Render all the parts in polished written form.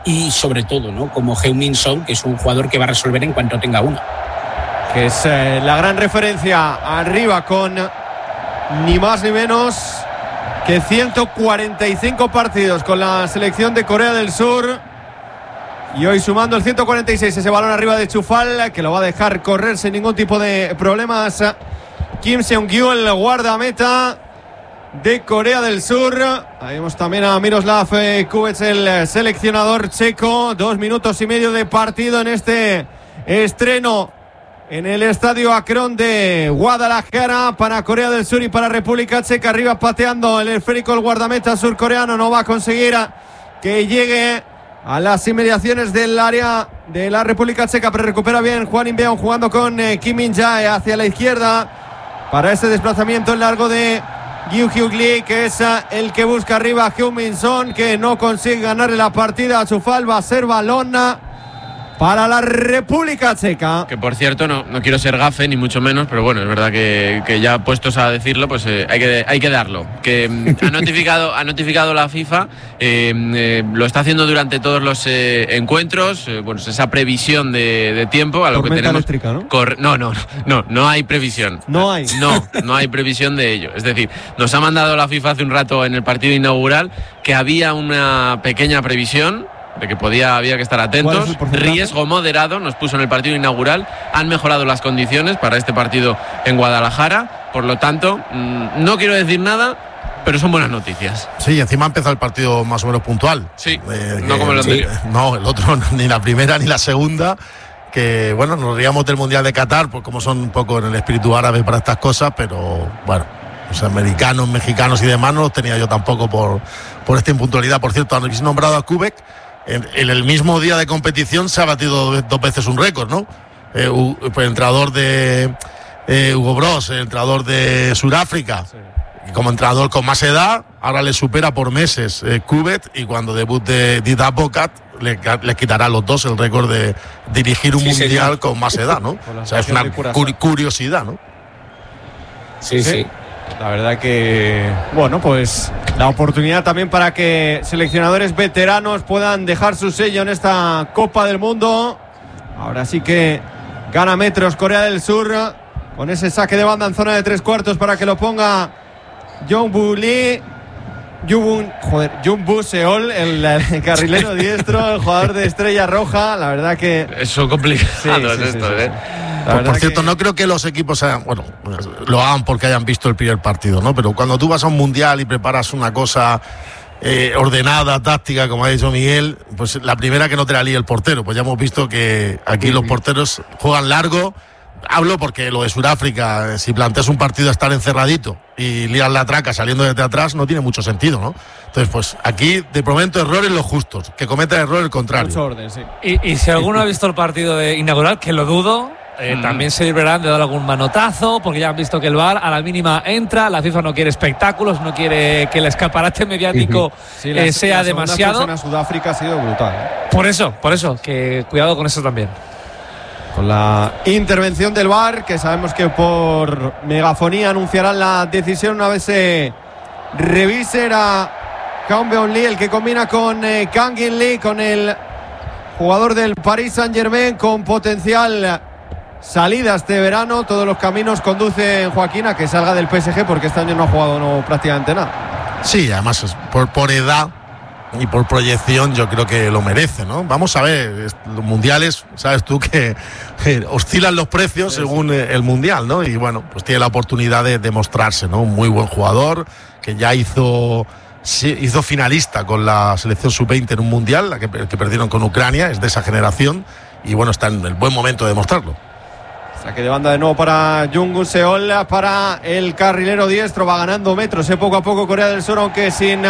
y sobre todo, ¿no?, como Heung-min Son, que es un jugador que va a resolver en cuanto tenga una. Que es la gran referencia arriba, con ni más ni menos que 145 partidos con la selección de Corea del Sur. Y hoy sumando el 146, ese balón arriba de Chufal, que lo va a dejar correr sin ningún tipo de problemas Kim Seung-gyu, el guardameta de Corea del Sur. Ahí vemos también a Miroslav Kubec, el seleccionador checo. 2 minutos y medio de partido en este estreno en el Estadio Akron de Guadalajara para Corea del Sur y para República Checa. Arriba pateando el esférico el guardameta surcoreano, no va a conseguir que llegue a las inmediaciones del área de la República Checa, pero recupera bien Hwan In-beom jugando con Kim Min-jae hacia la izquierda para ese desplazamiento en largo de Gyu-hyuk Lee, que es el que busca arriba a Heung-min Son, que no consigue ganarle la partida a Chufal. Va a ser balón para la República Checa. Que por cierto, no quiero ser gafe, ni mucho menos, pero bueno, es verdad que ya puestos a decirlo, pues hay que darlo. Que ha notificado la FIFA, lo está haciendo durante todos los encuentros, bueno, esa previsión de tiempo a lo que tenemos. Eléctrica, ¿no? No hay previsión. No hay. No hay previsión de ello. Es decir, nos ha mandado la FIFA hace un rato en el partido inaugural que había una pequeña previsión de que había que estar atentos. Riesgo moderado nos puso en el partido inaugural. Han mejorado las condiciones para este partido en Guadalajara. Por lo tanto, no quiero decir nada, pero son buenas noticias. Sí, encima ha empezado el partido más o menos puntual. Sí, no como el anterior. No, el otro ni la primera ni la segunda. Que bueno, nos reíamos del Mundial de Qatar, pues como son un poco en el espíritu árabe para estas cosas, pero bueno, los americanos, mexicanos y demás no los tenía yo tampoco por esta impuntualidad. Por cierto, habéis nombrado a Kubec. En el mismo día de competición se ha batido 2 veces un récord, ¿no? El entrenador de Hugo Bross, el entrenador de Sudáfrica, sí. Y como entrenador con más edad, ahora le supera por meses Kubec, y cuando debute Didac Bocat le quitará a los dos el récord de dirigir un mundial con más edad, ¿no? O sea, es una curiosidad, ¿no? Sí. La verdad que, bueno, pues la oportunidad también para que seleccionadores veteranos puedan dejar su sello en esta Copa del Mundo. Ahora sí que gana metros Corea del Sur con ese saque de banda en zona de 3 cuartos para que lo ponga Jung-bu Seol, el carrilero diestro, el jugador de Estrella Roja. La verdad que eso complicado es esto, ¿eh? Por cierto, no creo que los equipos lo hagan porque hayan visto el primer partido, ¿no? Pero cuando tú vas a un mundial y preparas una cosa ordenada, táctica, como ha dicho Miguel, pues la primera que no te la líe el portero. Pues ya hemos visto que aquí los porteros juegan largo. Hablo porque lo de Sudáfrica, si planteas un partido a estar encerradito y lías la traca saliendo desde atrás, no tiene mucho sentido, ¿no? Entonces, pues aquí te prometo errores los justos, que cometa error el contrario. Mucho orden, sí. Y si alguno ha visto el partido inaugural, que lo dudo, también se librarán de dar algún manotazo, porque ya han visto que el VAR a la mínima entra. La FIFA no quiere espectáculos, no quiere que el escaparate mediático sea demasiado. La Sudáfrica ha sido brutal. Por eso, que cuidado con eso también. Con la intervención del VAR, que sabemos que por megafonía anunciarán la decisión una vez se revise. Era Heung-beom Lee el que combina con Kang-in Lee, con el jugador del Paris Saint-Germain con potencial salida este verano. Todos los caminos conducen, Joaquín, a que salga del PSG, porque este año no ha jugado prácticamente nada. Sí, además por edad y por proyección yo creo que lo merece, ¿no? Vamos a ver, los mundiales, sabes tú que oscilan los precios según el mundial, ¿no? Y bueno, pues tiene la oportunidad de demostrarse, ¿no? Un muy buen jugador que ya hizo finalista con la selección sub-20 en un mundial, la que perdieron con Ucrania, es de esa generación y bueno, está en el buen momento de demostrarlo. Saque de banda de nuevo para Jung-bu Seol, para el carrilero diestro. Va ganando metros poco a poco Corea del Sur, aunque sin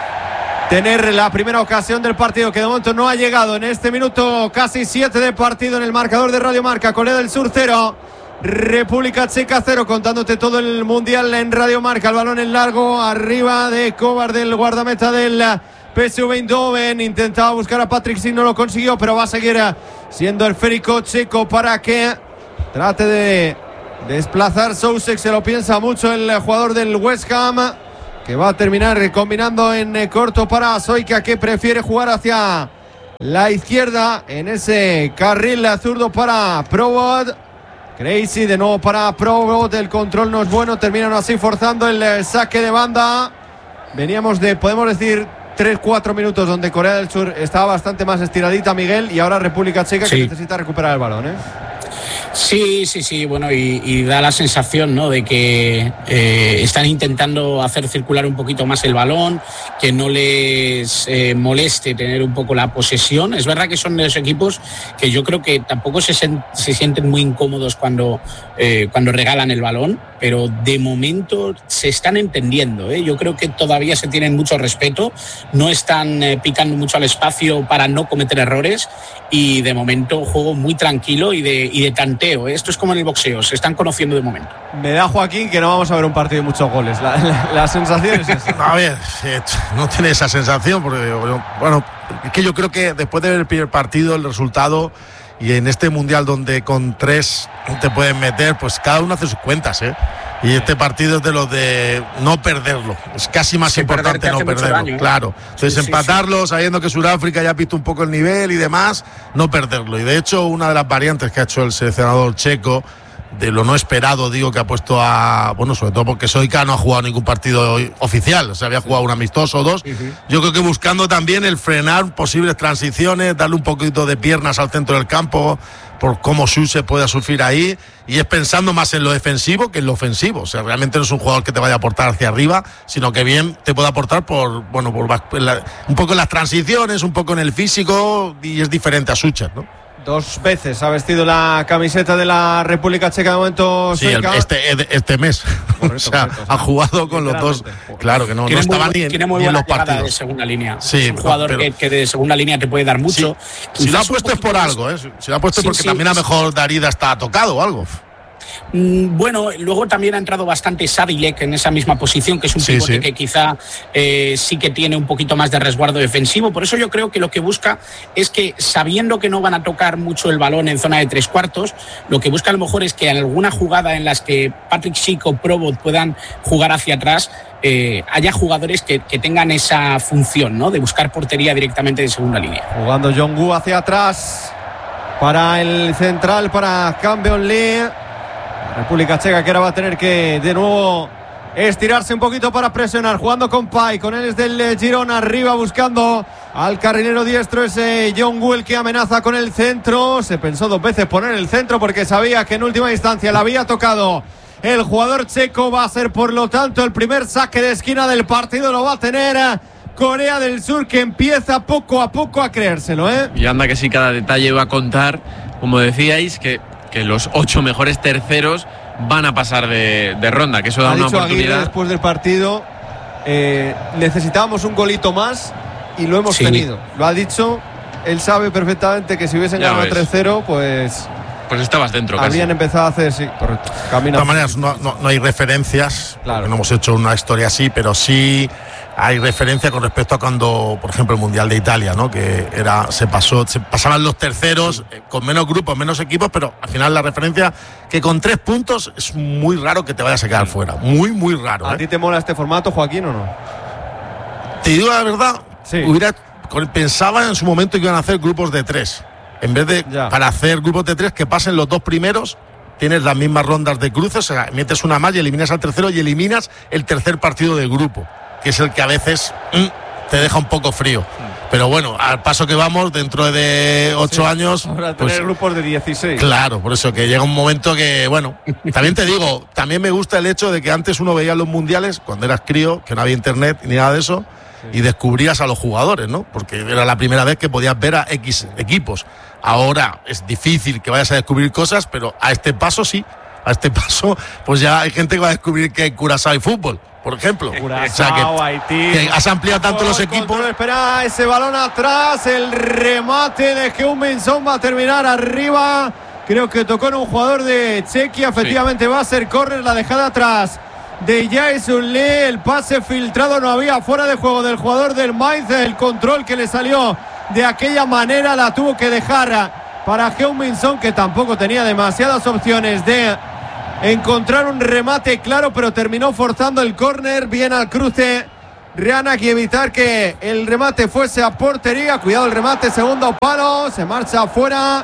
tener la primera ocasión del partido, que de momento no ha llegado en este minuto casi 7 de partido en el marcador de Radio Marca. Corea del Sur 0, República Checa 0, contándote todo el mundial en Radio Marca. El balón en largo arriba de Kovar, del guardameta del PSV Eindhoven. Intentaba buscar a Patrick Schick, no lo consiguió, pero va a seguir siendo el esférico checo para que trate de desplazar Soucek. Se lo piensa mucho el jugador del West Ham, que va a terminar combinando en corto para Soika, que prefiere jugar hacia la izquierda en ese carril zurdo para Probot. Crazy de nuevo para Probot. El control no es bueno. Terminan así forzando el saque de banda. Veníamos de, podemos decir, 3-4 minutos donde Corea del Sur estaba bastante más estiradita, Miguel, y ahora República Checa que necesita recuperar el balón, ¿eh? Sí, bueno, y da la sensación, ¿no?, de que están intentando hacer circular un poquito más el balón, que no les moleste tener un poco la posesión. Es verdad que son de los equipos que yo creo que tampoco se sienten muy incómodos cuando regalan el balón, pero de momento se están entendiendo, ¿eh? Yo creo que todavía se tienen mucho respeto, no están picando mucho al espacio para no cometer errores, y de momento juego muy tranquilo y de tanteo, ¿eh? Esto es como en el boxeo, se están conociendo de momento. Me da, Joaquín, que no vamos a ver un partido de muchos goles. La sensación es esa. A ver, no tiene esa sensación, porque bueno, es que yo creo que después de ver el primer partido, el resultado, y en este mundial donde con 3 te pueden meter, pues cada uno hace sus cuentas, ¿eh? Y este partido es de los de no perderlo. Es casi más importante no perderlo, daño, ¿eh? Claro. Entonces empatarlo, sabiendo que Sudáfrica ya ha visto un poco el nivel y demás, no perderlo. Y de hecho, una de las variantes que ha hecho el seleccionador checo, de lo no esperado, digo, que ha puesto a... Bueno, sobre todo porque Sojka no ha jugado ningún partido oficial, o sea, había jugado un amistoso o 2. Yo creo que buscando también el frenar posibles transiciones, darle un poquito de piernas al centro del campo, por cómo se pueda sufrir ahí, y es pensando más en lo defensivo que en lo ofensivo. O sea, realmente no es un jugador que te vaya a aportar hacia arriba, sino que bien te puede aportar un poco en las transiciones, un poco en el físico, y es diferente a Sucher, ¿no? 2 veces ha vestido la camiseta de la República Checa de momento. Sí, este mes. Correcto, o sea, correcto, ha jugado con los dos. Claro que no estaba ni en los partidos. De segunda línea. Sí, es un jugador que de segunda línea te puede dar mucho. Sí. Si lo ha puesto es por algo, ¿eh? Si lo ha puesto es porque también a lo mejor Darida está tocado o algo. Bueno, luego también ha entrado bastante Sadilek en esa misma posición, que es un pivote que quizá sí que tiene un poquito más de resguardo defensivo. Por eso yo creo que lo que busca es que, sabiendo que no van a tocar mucho el balón en zona de 3/4, lo que busca a lo mejor es que en alguna jugada en las que Patrick Schick o Probot puedan jugar hacia atrás, haya jugadores que tengan esa función, ¿no?, de buscar portería directamente de segunda línea. Jugando Jong-Woo hacia atrás para el central, para Cambeon Lee. República Checa que ahora va a tener que de nuevo estirarse un poquito para presionar, jugando con Pai, con él es del Girona, arriba buscando al carrilero diestro, ese Jong-Woo, el que amenaza con el centro. Se pensó 2 veces poner el centro porque sabía que en última instancia la había tocado el jugador checo. Va a ser, por lo tanto, el primer saque de esquina del partido, lo va a tener Corea del Sur, que empieza poco a poco a creérselo, ¿eh? Y anda que sí, cada detalle va a contar, como decíais, que los 8 mejores terceros van a pasar de ronda, que eso da una oportunidad. Aguirre después del partido, necesitábamos un golito más y lo hemos tenido. Lo ha dicho, él sabe perfectamente que si hubiesen ganado 3-0, pues estabas dentro. Habrían empezado a hacer, sí, correcto. De todas maneras, no hay referencias, claro. No hemos hecho una historia así, pero sí hay referencia con respecto a cuando, por ejemplo, el Mundial de Italia, ¿no?, que se pasaban los terceros con menos grupos, menos equipos, pero al final la referencia que con 3 puntos es muy raro que te vayas a quedar fuera, muy, muy raro. ¿A ti te mola este formato, Joaquín, o no? Te digo la verdad, pensaba en su momento que iban a hacer grupos de 3, en vez de para hacer grupos de 3 que pasen los 2 primeros. Tienes las mismas rondas de cruces, o sea, metes una más y eliminas al tercero y eliminas el tercer partido de grupo, que es el que a veces te deja un poco frío. Pero bueno, al paso que vamos, dentro de 8 años... Ahora tener grupos de 16. Claro, por eso que llega un momento que, bueno, también te digo, también me gusta el hecho de que antes uno veía los mundiales, cuando eras crío, que no había internet ni nada de eso, y descubrías a los jugadores, ¿no? Porque era la primera vez que podías ver a X equipos. Ahora es difícil que vayas a descubrir cosas, pero a este paso sí. A este paso, pues ya hay gente que va a descubrir que en Curazao hay fútbol, por ejemplo. Curazao, Haití. Que has ampliado tanto los equipos. Espera ese balón atrás, el remate de Heung-min Son va a terminar arriba. Creo que tocó en un jugador de Chequia. Efectivamente va a ser córner, la dejada atrás de Jae-Sung Lee. El pase filtrado, no había fuera de juego del jugador del Mainz. El control que le salió de aquella manera la tuvo que dejar para Heung-min Son, que tampoco tenía demasiadas opciones de encontrar un remate claro, pero terminó forzando el córner. Bien al cruce Rianak y evitar que el remate fuese a portería. Cuidado el remate, segundo palo, se marcha fuera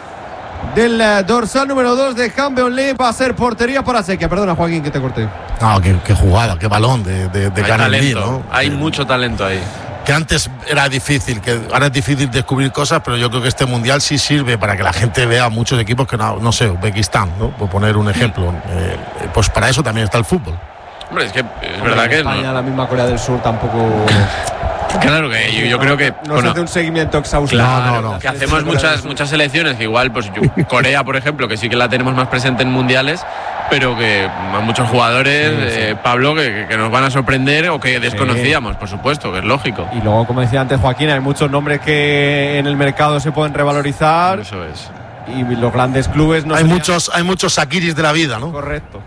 del dorsal número 2 de Handball Lee. Va a ser portería para Sequia. Perdona, Joaquín, que te corté. No, qué jugada, qué balón de Canelí, ¿no? Hay mucho talento ahí. Que antes era difícil, que ahora es difícil descubrir cosas, pero yo creo que este mundial sí sirve para que la gente vea muchos equipos que no sé, Uzbekistán, ¿no? Por poner un ejemplo. Pues para eso también está el fútbol. Hombre, es que es verdad que España, la misma Corea del Sur tampoco. Claro que yo creo que no se hace un seguimiento exhaustivo. Claro, no. Que hacemos muchas selecciones que igual, pues Corea, por ejemplo, que sí que la tenemos más presente en mundiales, pero que hay muchos jugadores, Pablo, que nos van a sorprender o que desconocíamos, por supuesto, que es lógico. Y luego, como decía antes Joaquín, hay muchos nombres que en el mercado se pueden revalorizar. Eso es. Y los grandes clubes no hay muchos Sakiris de la vida, ¿no? Correcto.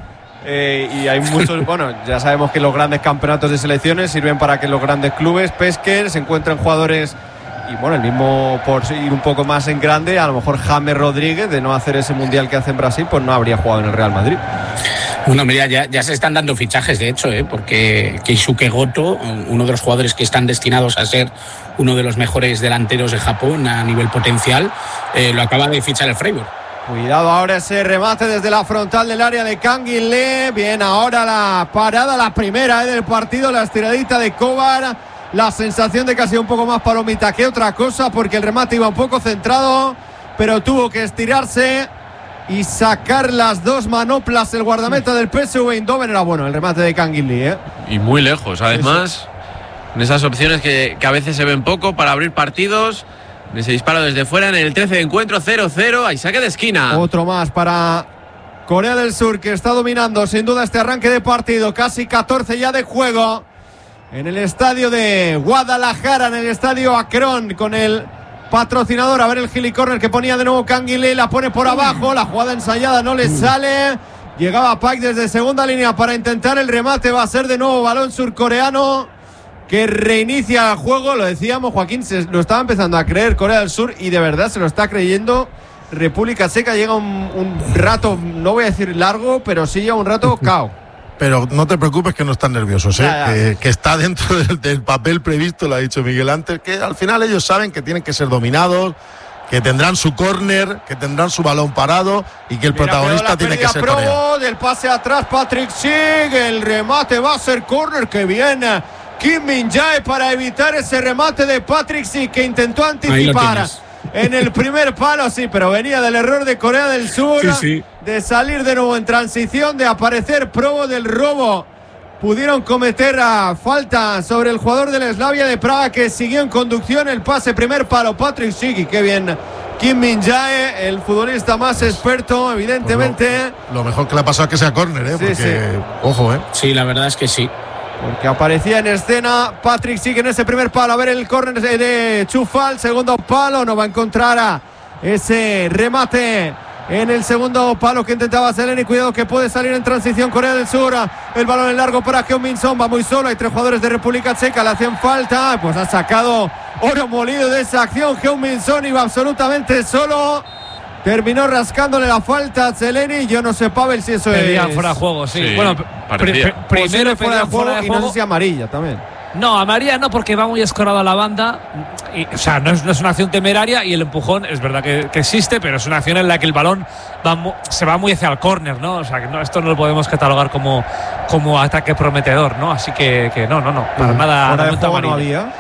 Y hay muchos, bueno, ya sabemos que los grandes campeonatos de selecciones sirven para que los grandes clubes pesquen, se encuentren jugadores. Y bueno, el mismo, por ir un poco más en grande, a lo mejor James Rodríguez, de no hacer ese mundial que hace en Brasil, pues no habría jugado en el Real Madrid. Bueno, mira, ya se están dando fichajes, de hecho, porque Keisuke Goto, uno de los jugadores que están destinados a ser uno de los mejores delanteros de Japón a nivel potencial, lo acaba de fichar el Freiburg. Cuidado ahora ese remate desde la frontal del área de Kang In-lee. Bien, ahora la parada, la primera del partido, la estiradita de Kovar. La sensación de que ha sido un poco más palomita que otra cosa, porque el remate iba un poco centrado, pero tuvo que estirarse y sacar las dos manoplas el guardameta del PSV Eindhoven. Era bueno el remate de Kang In-lee, Y muy lejos, además, en esas opciones que a veces se ven poco para abrir partidos. Ese disparo desde fuera en el 13 de encuentro, 0-0, ahí saque de esquina. Otro más para Corea del Sur, que está dominando sin duda este arranque de partido. Casi 14 ya de juego en el estadio de Guadalajara, en el estadio Akron, con el patrocinador. A ver el Gili Corner que ponía de nuevo Kang In-lee, la pone por abajo, la jugada ensayada no le sale. Llegaba Paik desde segunda línea para intentar el remate, va a ser de nuevo balón surcoreano que reinicia el juego. Lo decíamos, Joaquín, se lo estaba empezando a creer Corea del Sur y de verdad se lo está creyendo República Checa. Llega un rato, no voy a decir largo, pero sí llega un rato cao. Pero no te preocupes que no están nerviosos, que está dentro del papel previsto, lo ha dicho Miguel antes, que al final ellos saben que tienen que ser dominados, que tendrán su córner, que tendrán su balón parado y que el protagonista tiene que ser Corea. Del pase atrás, Patrick Schick, el remate va a ser córner, que viene Kim Min-jae para evitar ese remate de Patrick Schick, que intentó anticipar en el primer palo, sí, pero venía del error de Corea del Sur, de salir de nuevo en transición, de aparecer Provo del robo. Pudieron cometer falta sobre el jugador del Slavia de Praga, que siguió en conducción. El pase, primer palo, Patrick Schick, qué bien Kim Min-jae, el futbolista más experto, evidentemente. Pues lo mejor que le ha pasado es que sea córner, porque, ojo, Sí, la verdad es que sí. Porque aparecía en escena Patrick Schick en ese primer palo. A ver el córner de Chufal, segundo palo, no va a encontrar a ese remate en el segundo palo que intentaba Zeleny. Cuidado que puede salir en transición Corea del Sur. El balón en largo para Heung-min Son, va muy solo, hay tres jugadores de República Checa, le hacían falta, pues ha sacado oro molido de esa acción. Heung-min Son iba absolutamente solo, terminó rascándole la falta a Zeleny. Yo no sé, Pavel, si eso es fuera de juego, sí. Bueno, primero fuera de juego y no sé si amarilla también. No, amarilla no, porque va muy escorado a la banda. O sea, no es una acción temeraria, y el empujón es verdad que existe, pero es una acción en la que el balón se va muy hacia el córner, ¿no? O sea, que esto no lo podemos catalogar como ataque prometedor, ¿no? Así que no, para nada. Fuera de juego no había.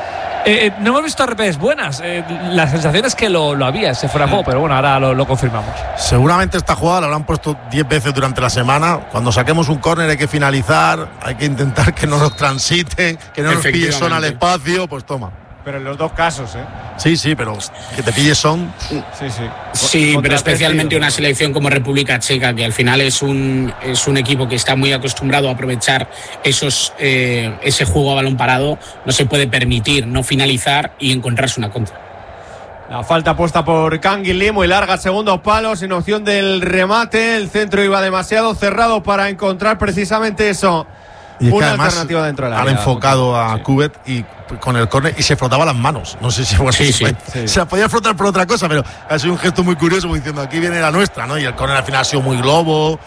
No hemos visto RPs buenas. La sensación es que lo había ese fuera de juego, pero bueno, ahora lo confirmamos. Seguramente esta jugada la habrán puesto 10 veces durante la semana. Cuando saquemos un córner hay que finalizar, hay que intentar que no nos transiten, que no nos pille Son al espacio, pues toma. Pero en los dos casos, Sí, pero que te pille Son. Sí, pero especialmente una selección como República Checa, que al final es un equipo que está muy acostumbrado a aprovechar ese juego a balón parado. No se puede permitir no finalizar y encontrarse una contra. La falta puesta por Kang In-lee, muy larga, segundo palo, sin opción del remate. El centro iba demasiado cerrado para encontrar precisamente eso. Y es una que además alternativa dentro del área. Han enfocado a Kubet y con el córner y se frotaba las manos. No sé si se podía frotar por otra cosa, pero ha sido un gesto muy curioso, como diciendo aquí viene la nuestra, ¿no? Y el córner al final ha sido muy globo.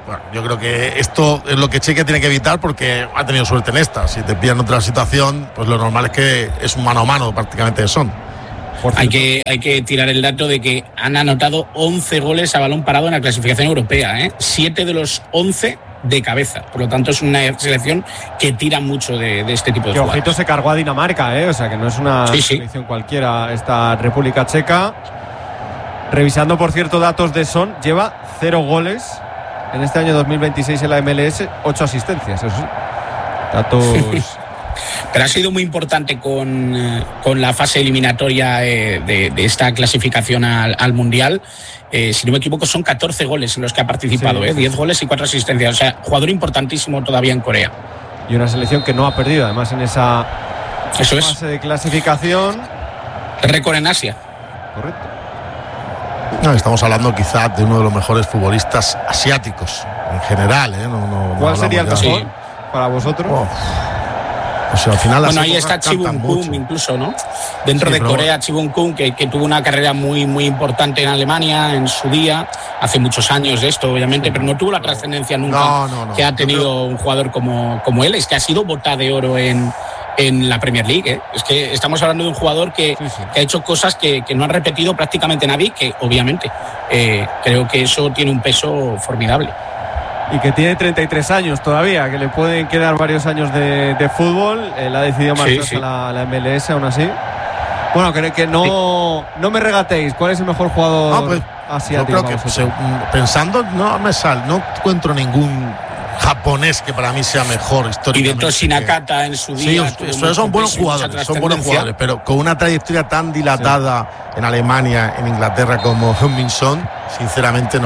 Bueno, yo creo que esto es lo que Chequia tiene que evitar porque ha tenido suerte en esta. Si te pillan otra situación, pues lo normal es que es un mano a mano prácticamente de Son. Hay que tirar el dato de que han anotado 11 goles a balón parado en la clasificación europea, 7 de los 11 de cabeza. Por lo tanto, es una selección que tira mucho de este tipo de jugadas. Ojito, se cargó a Dinamarca, o sea que no es una selección cualquiera esta República Checa. Revisando, por cierto, datos de Son, lleva 0 goles en este año 2026 en la MLS, 8 asistencias, eso sí. Datos... Pero ha sido muy importante con la fase eliminatoria de esta clasificación al Mundial. Si no me equivoco, son 14 goles en los que ha participado, 10 goles y 4 asistencias. O sea, jugador importantísimo todavía en Corea. Y una selección que no ha perdido, además, en esa fase de clasificación. Récord en Asia. Correcto. No, estamos hablando quizás de uno de los mejores futbolistas asiáticos en general. ¿Cuál sería el mejor para vosotros? O sea, al final ahí está Chi Bum-Kun incluso, ¿no? Dentro de Corea, Chi Bum-Kun, que tuvo una carrera muy, muy importante en Alemania en su día, hace muchos años de esto, obviamente, pero no tuvo la trascendencia nunca que ha tenido un jugador como él. Es que ha sido bota de oro en la Premier League. Es que estamos hablando de un jugador que ha hecho cosas que no han repetido prácticamente nadie, que obviamente creo que eso tiene un peso formidable. Y que tiene 33 años todavía, que le pueden quedar varios años de fútbol. Él ha decidido marcharse a la MLS aún así. Bueno, que no me regatéis. ¿Cuál es el mejor jugador asiático? Yo creo que pensando, no encuentro ningún japonés que para mí sea mejor históricamente. Y dentro Shinakata en su día. Sí, son buenos jugadores, pero con una trayectoria tan dilatada en Alemania, en Inglaterra como Heung-min Son, sinceramente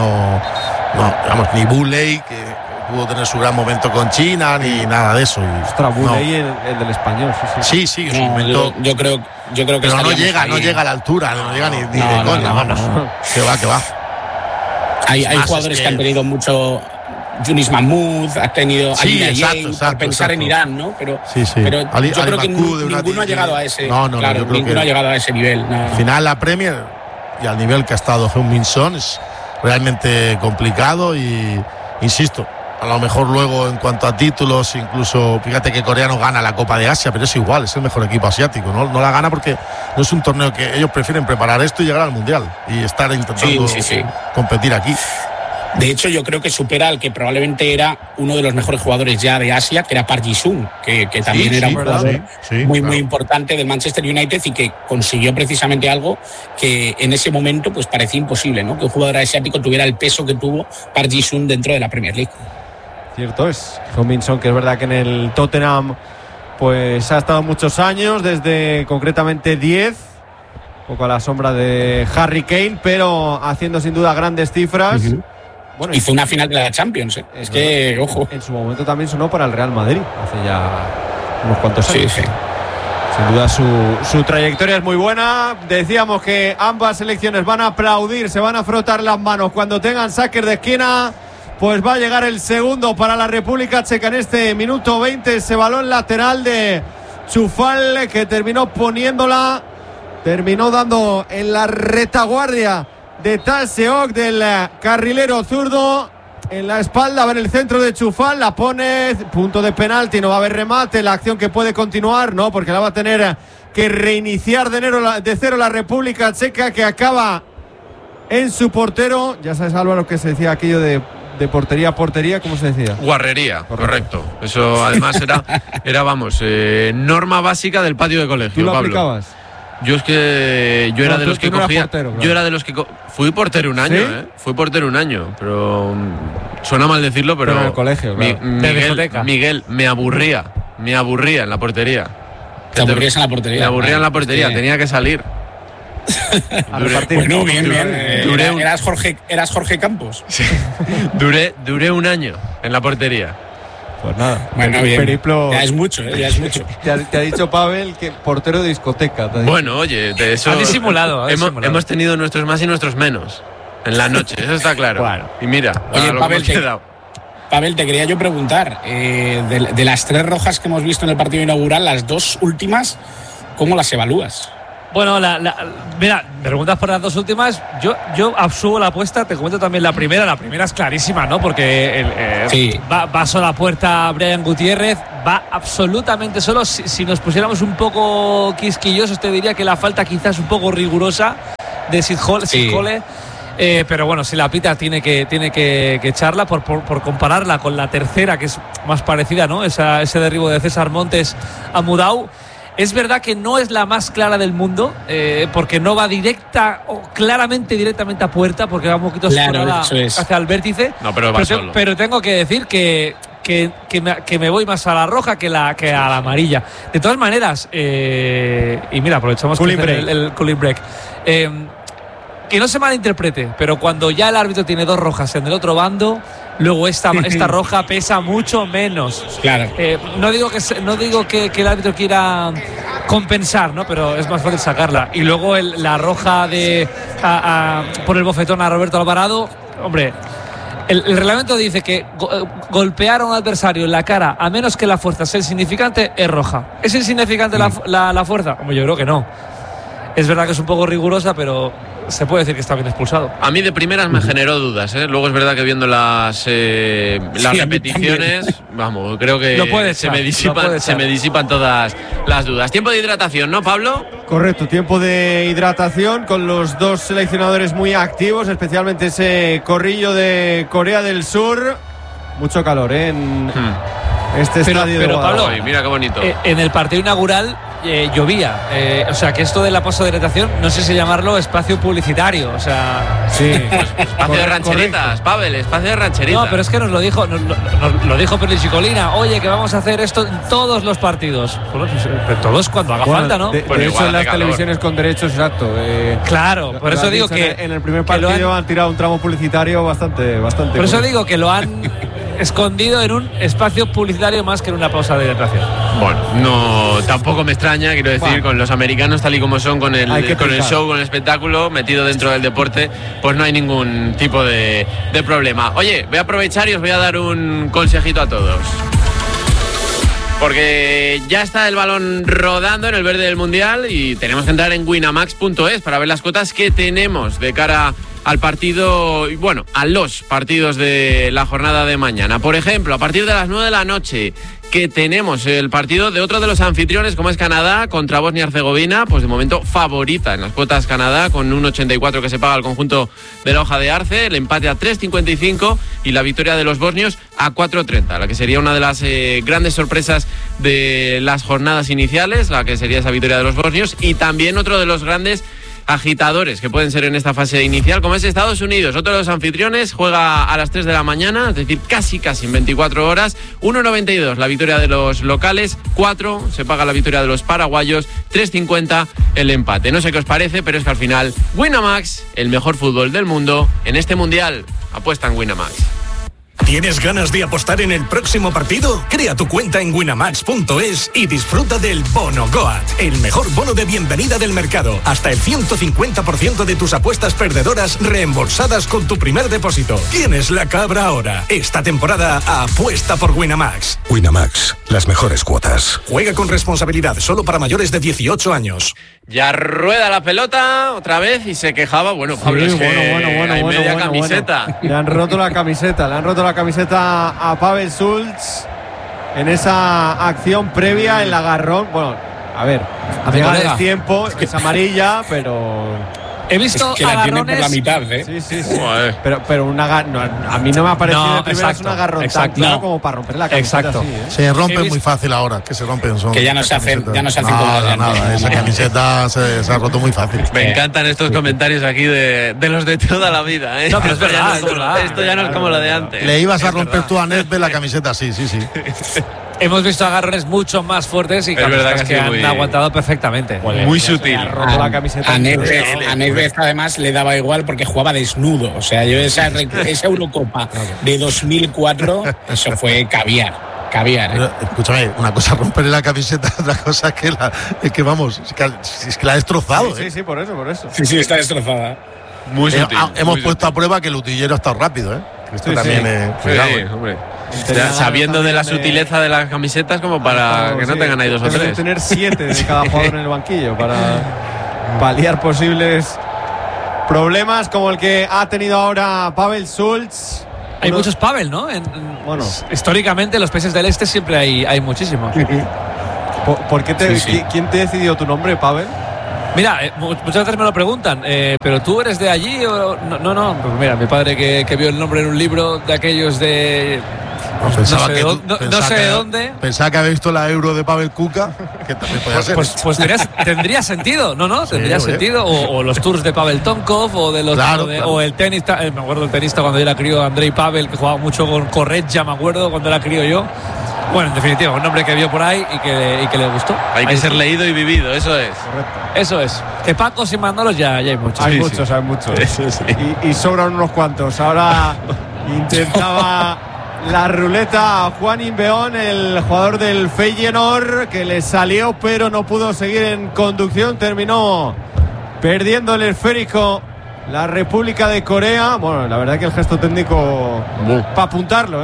ni Bulley, que pudo tener su gran momento con China, ni nada de eso. Ostras, Bulley, el del español, sí. En su momento. Yo creo que pero no llega a la altura, no llega ni de coña, vamos. Que va. Hay jugadores que han tenido mucho. Yunis Mahmoud, ha tenido pensar en Irán, ¿no? Pero yo creo que ninguno ha llegado a ese. Ninguno ha llegado a ese nivel. Al final la Premier y al nivel que ha estado Heung-min Son es realmente complicado y insisto, a lo mejor luego en cuanto a títulos, incluso fíjate que Corea no gana la Copa de Asia, pero es igual, es el mejor equipo asiático, no la gana porque no es un torneo que ellos prefieren preparar esto y llegar al Mundial y estar intentando competir aquí. De hecho, yo creo que supera al que probablemente era uno de los mejores jugadores ya de Asia, que era Park Ji-sung, que también era un jugador muy importante del Manchester United y que consiguió precisamente algo que en ese momento pues parecía imposible, ¿no? Que un jugador asiático tuviera el peso que tuvo Park Ji-sung dentro de la Premier League. Cierto es. Heung-min Son, que es verdad que en el Tottenham pues ha estado muchos años, desde concretamente 10, un poco a la sombra de Harry Kane, pero haciendo sin duda grandes cifras. Bueno, hizo una final de la Champions, Es que, ojo. En su momento también sonó para el Real Madrid, hace ya unos cuantos años. Sí. Sin duda su trayectoria es muy buena. Decíamos que ambas selecciones van a aplaudir, se van a frotar las manos cuando tengan saques de esquina. Pues va a llegar el segundo para la República Checa en este minuto 20. Ese balón lateral de Chufal, que terminó dando en la retaguardia de Taseok, del carrilero zurdo, en la espalda. Va en el centro de Chufal, la pone, punto de penalti, no va a haber remate. La acción que puede continuar, no, porque la va a tener que reiniciar de cero la República Checa, que acaba en su portero. Ya sabes, Álvaro, que se decía aquello de portería a portería, ¿cómo se decía? Guarrería, correcto. Eso además era norma básica del patio de colegio. ¿Tú lo Pablo aplicabas? Yo era de los que cogía. Portero, claro. Yo era de los que fui portero un año, ¿sí? Fui portero un año, pero suena mal decirlo, pero en el colegio, claro. Miguel me aburría en la portería. ¿Te aburrías en la portería? Me aburría en la portería, tenía que salir. Bueno, bien. ¿Eras Jorge Campos? Sí. Duré un año en la portería. Pues nada, bueno, bien. Periplo. Ya es mucho. Te ha dicho Pavel que portero de discoteca. Bueno, oye, de eso. Ha disimulado. Hemos tenido nuestros más y nuestros menos en la noche, eso está claro. Bueno. Y mira, oye, Pavel, te quería yo preguntar, de las 3 rojas que hemos visto en el partido inaugural, las 2 últimas, ¿cómo las evalúas? Bueno, mira, me preguntas por las dos últimas. Yo absubo la apuesta, te cuento también la primera. La primera es clarísima, ¿no? Porque va solo a la puerta Brian Gutiérrez, va absolutamente solo. Si nos pusiéramos un poco quisquillosos, te diría que la falta quizás es un poco rigurosa de Sithole. Pero bueno, si la pita tiene que echarla por compararla con la tercera, que es más parecida, ¿no? Ese derribo de César Montes a Mudau. Es verdad que no es la más clara del mundo, porque no va directamente a puerta, porque va un poquito hacia el vértice. No, pero tengo que decir que me voy más a la roja que a la amarilla. De todas maneras, y mira, aprovechamos el cooling break. Que no se malinterprete, pero cuando ya el árbitro tiene dos rojas en el otro bando, luego esta roja pesa mucho menos. Claro. No digo que el árbitro quiera compensar, ¿no? Pero es más fácil sacarla. Y luego la roja por el bofetón a Roberto Alvarado, hombre. El reglamento dice que golpear a un adversario en la cara, a menos que la fuerza sea insignificante, es roja. ¿Es insignificante la fuerza? Hombre, yo creo que no. Es verdad que es un poco rigurosa, pero se puede decir que está bien expulsado. A mí de primeras me generó dudas, ¿eh? Luego es verdad que viendo las repeticiones, vamos, creo que se me disipan todas las dudas. Tiempo de hidratación, ¿no, Pablo? Correcto, tiempo de hidratación con los dos seleccionadores muy activos, especialmente ese corrillo de Corea del Sur. Mucho calor, en este estadio de Pablo, mira qué bonito. En el partido inaugural llovía, o sea que esto de la pausa de hidratación, no sé si llamarlo espacio publicitario, o sea, sí, espacio de rancheritas, Pavel, espacio de rancheritas. No, pero es que nos lo dijo Perlici Colina, oye, que vamos a hacer esto en todos los partidos. Bueno, pues, todos cuando haga falta, ¿no? De hecho, en las televisiones con derechos, exacto. Claro, por eso digo que en el primer partido han tirado un tramo publicitario bastante. Por eso digo que lo han escondido en un espacio publicitario más que en una pausa de hidratación. Bueno, no, tampoco me extraña, quiero decir, con los americanos tal y como son, con el show, con el espectáculo, metido dentro del deporte, pues no hay ningún tipo de problema. Oye, voy a aprovechar y os voy a dar un consejito a todos. Porque ya está el balón rodando en el verde del Mundial y tenemos que entrar en winamax.es para ver las cuotas que tenemos de cara al partido, bueno, a los partidos de la jornada de mañana. Por ejemplo, a partir de las 9 de la noche, que tenemos el partido de otro de los anfitriones, como es Canadá contra Bosnia y Herzegovina, pues de momento favorita en las cuotas Canadá, con un 84 que se paga al conjunto de la hoja de arce, el empate a 3,55 y la victoria de los bosnios a 4,30, la que sería una de las grandes sorpresas de las jornadas iniciales, la que sería esa victoria de los bosnios, y también otro de los grandes agitadores que pueden ser en esta fase inicial, como es Estados Unidos. Otro de los anfitriones juega a las 3 de la mañana, es decir, casi en 24 horas. 1,92 la victoria de los locales, 4 se paga la victoria de los paraguayos, 3,50 el empate. No sé qué os parece, pero es que al final Winamax, el mejor fútbol del mundo en este mundial, apuesta en Winamax. ¿Tienes ganas de apostar en el próximo partido? Crea tu cuenta en winamax.es y disfruta del Bono Goat, el mejor bono de bienvenida del mercado. Hasta el 150% de tus apuestas perdedoras reembolsadas con tu primer depósito. Tienes la cabra ahora. Esta temporada apuesta por Winamax. Winamax, las mejores cuotas. Juega con responsabilidad, solo para mayores de 18 años. Ya rueda la pelota otra vez y se quejaba. Bueno, Pablo, sí, es que hay media camiseta. Bueno. Le han roto la camiseta a Pavel Schulz en esa acción previa, el agarrón. Bueno, a ver, a llegar el tiempo, es amarilla, pero he visto que la tienen por la mitad, ¿eh? Sí. Pero un a mí no me ha parecido de primera es un agarrón tan claro como para romper la camiseta. Así, ¿eh? Se rompen muy fácil ahora, que se rompen. Que ya no se hacen nada. Esa camiseta se ha roto muy fácil. Me encantan estos comentarios aquí de los de toda la vida, ¿eh? No, pero es verdad, esto ya no es como lo de antes. Le ibas a romper tú a Nedved la camiseta, sí. Hemos visto agarrones mucho más fuertes y camisetas que han aguantado perfectamente. Muy sutil. A Nedved además le daba igual porque jugaba desnudo. O sea, yo esa Eurocopa de 2004, eso fue caviar. Pero, escúchame, una cosa es romperle la camiseta, otra cosa es que vamos, es que la ha destrozado. Sí, por eso. Sí, está destrozada. Muy sutil. Hemos puesto a prueba que el utillero ha estado rápido, ¿eh? Esto también es cuidado, hombre. Sabiendo de la sutileza de las camisetas como para que no tengan ahí 2 o 3. Deben tener 7 de cada jugador en el banquillo para paliar posibles problemas como el que ha tenido ahora Pavel Schulz. Hay muchos Pavel, ¿no? Bueno, históricamente en los países del este siempre hay muchísimos. ¿Por qué ¿Quién te decidió tu nombre, Pavel? Mira, muchas veces me lo preguntan, ¿pero tú eres de allí o no? Pues mira, mi padre que vio el nombre en un libro de aquellos de... No sé de dónde. Pensaba que había visto la Euro de Pavel Kuka, que también podía ser. Pues tendría sentido, tendría sentido. O los tours de Pavel Tonkov, o de los claro. O el tenista, me acuerdo del tenista cuando yo era crío, Andrei Pavel, que jugaba mucho con Corretja, me acuerdo, cuando era crío yo. Bueno, en definitiva, un nombre que vio por ahí y que le gustó. Hay que ser leído y vivido, eso es. Correcto. Eso es. Que Pacos y Mandolos ya hay muchos. Hay muchos. Eso sí. Y sobran unos cuantos. Ahora intentaba la ruleta Juan Inbeón, el jugador del Feyenoord, que le salió pero no pudo seguir en conducción. Terminó perdiendo el esférico la República de Corea. Bueno, la verdad que el gesto técnico para apuntarlo,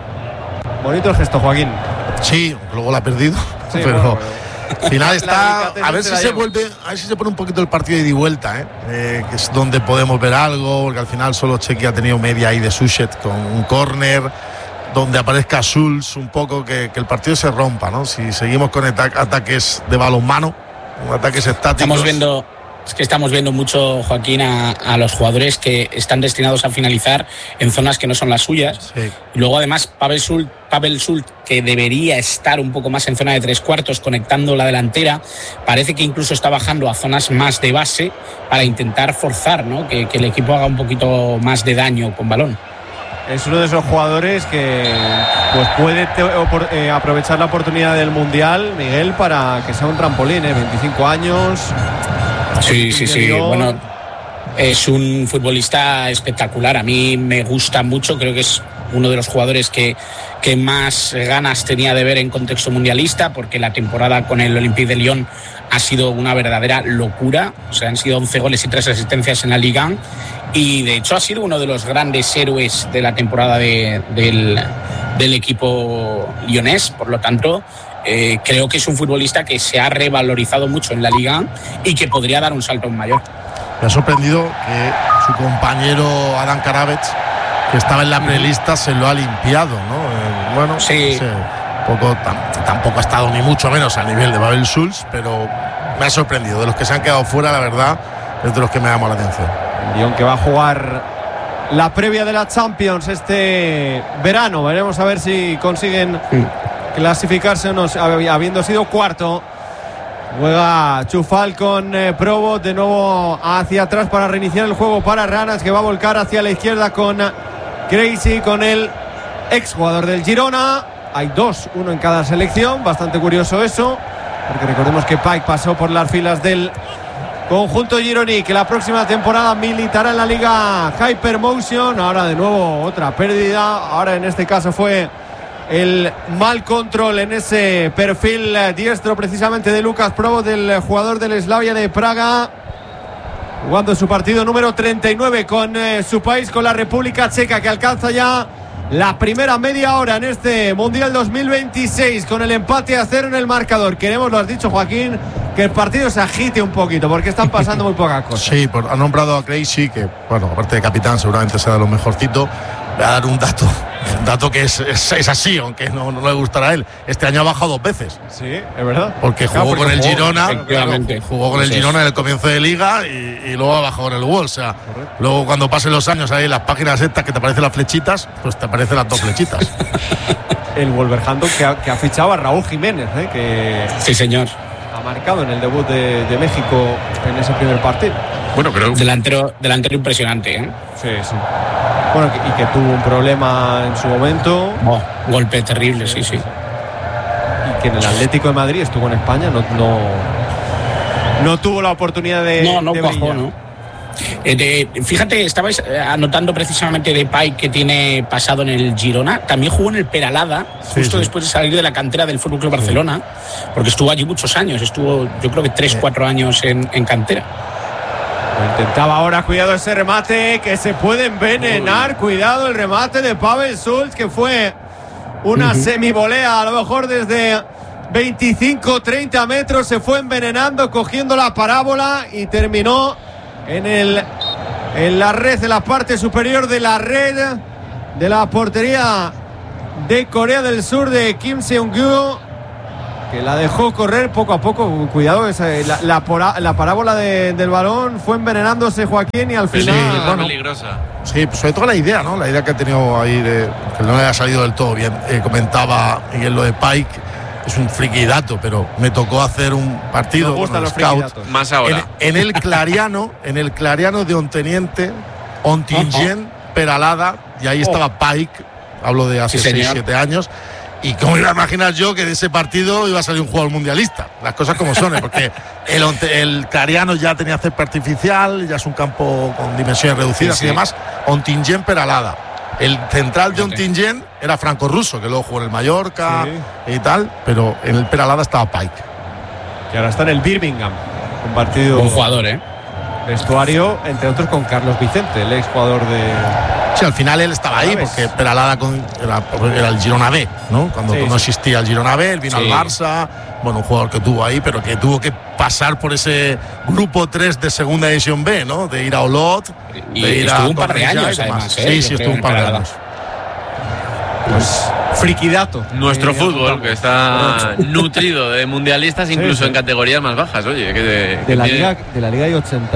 bonito el gesto, Joaquín. Sí, luego la ha perdido, sí, pero al final está. A ver si se pone un poquito el partido de ida y vuelta, que es donde podemos ver algo, porque al final solo Chequi ha tenido media ahí de Suchet con un córner, donde aparezca Schulz un poco, que el partido se rompa, ¿no? Si seguimos con ataques de balonmano, ataques estáticos. Estamos viendo mucho, Joaquín, a los jugadores que están destinados a finalizar en zonas que no son las suyas. Sí. Y luego, además, Pavel Schulz, que debería estar un poco más en zona de 3/4, conectando la delantera, parece que incluso está bajando a zonas más de base para intentar forzar, ¿no? Que el equipo haga un poquito más de daño con balón. Es uno de esos jugadores que pues puede aprovechar la oportunidad del Mundial, Miguel, para que sea un trampolín, 25 años. Sí. Bueno, es un futbolista espectacular. A mí me gusta mucho. Creo que es uno de los jugadores que más ganas tenía de ver en contexto mundialista, porque la temporada con el Olympique de Lyon ha sido una verdadera locura. O sea, han sido 11 goles y 3 asistencias en la Liga. Y de hecho ha sido uno de los grandes héroes de la temporada del equipo lyonés. Por lo tanto, creo que es un futbolista que se ha revalorizado mucho en la Liga y que podría dar un salto aún mayor. Me ha sorprendido que su compañero Adam Karabec, que estaba en la prelista, se lo ha limpiado, ¿no? Bueno, sí. Tampoco ha estado ni mucho menos a nivel de Pavel Schulz, pero me ha sorprendido. De los que se han quedado fuera, la verdad, es de los que me llama la atención. Lyon, que va a jugar la previa de la Champions este verano. Veremos a ver si consiguen clasificarse o no, habiendo sido cuarto. Juega Chufal con Provo, de nuevo hacia atrás para reiniciar el juego para Ranas, que va a volcar hacia la izquierda con Crazy, con el exjugador del Girona. Hay dos, uno en cada selección, bastante curioso eso, porque recordemos que Pike pasó por las filas del conjunto gironí, que la próxima temporada militará en la Liga Hypermotion. Ahora de nuevo otra pérdida, ahora en este caso fue el mal control en ese perfil diestro precisamente de Lucas Provo, del jugador del Slavia de Praga, jugando su partido número 39 con su país, con la República Checa, que alcanza ya la primera media hora en este Mundial 2026 con el empate a 0 en el marcador. Queremos, lo has dicho, Joaquín, que el partido se agite un poquito, porque están pasando muy pocas cosas. Sí, ha nombrado a Crazy, que, bueno, aparte de capitán, seguramente será lo mejorcito. Voy a dar un dato que es así, aunque no le gustará a él. Este año ha bajado 2 veces. Sí, es verdad. Porque jugó con el Girona, jugó con el Girona en el comienzo de Liga y luego ha bajado en el Wolves. O sea, luego cuando pasen los años ahí en las páginas estas que te aparecen las flechitas, pues te aparecen las 2 flechitas. El Wolverhampton que ha fichado a Raúl Jiménez, que sí, señor, ha marcado en el debut de México en ese primer partido. Bueno, pero delantero impresionante, Sí. Bueno, y que tuvo un problema en su momento. Golpe terrible, sí. Y que en el Atlético de Madrid estuvo en España, no tuvo la oportunidad de cuajó, ¿no? Fíjate, estabais anotando precisamente de Pay, que tiene pasado en el Girona. También jugó en el Peralada, justo después de salir de la cantera del FC Barcelona, porque estuvo allí muchos años. Estuvo, yo creo que 3-4 años en cantera. Intentaba ahora, cuidado ese remate que se puede envenenar. Cuidado el remate de Pavel Schulz, que fue una semivolea, a lo mejor desde 25-30 metros, se fue envenenando, cogiendo la parábola y terminó en la red, de la parte superior de la red de la portería de Corea del Sur, de Kim Seung-gu, que la dejó correr poco a poco. Cuidado, la parábola del balón fue envenenándose, Joaquín, y al final... Sí, bueno, peligrosa. Sí, sobre todo la idea, ¿no? La idea que ha tenido ahí de que no le haya salido del todo bien. Comentaba Miguel lo de Pike, es un friki dato, pero me tocó hacer un partido con los scouts. Más ahora. En el Clariano de Ontingen, Peralada, y ahí estaba Pike, hablo de hace 6-7 años. Y cómo iba a imaginar yo que de ese partido iba a salir un jugador mundialista. Las cosas como son, porque el Clariano ya tenía césped artificial, ya es un campo con dimensiones reducidas y demás. Ontingen, Peralada. El central de Ontingen era Franco Russo, que luego jugó en el Mallorca y tal, pero en el Peralada estaba Pike. Que ahora está en el Birmingham. Un partido. Un jugador, Vestuario, entre otros, con Carlos Vicente, el exjugador de. Sí, al final él estaba ahí, porque Peralada era el Girona B, ¿no? Cuando no existía el Girona B, él vino al Barça. Bueno, un jugador que tuvo ahí, pero que tuvo que pasar por ese grupo 3 de segunda división B, ¿no? De ir a Olot, y de ir estuvo a un par de años, además. Sí, estuvo un par de años. Pues friquidato. Nuestro fútbol, que está nutrido de mundialistas, incluso en categorías más bajas, oye. De la liga hay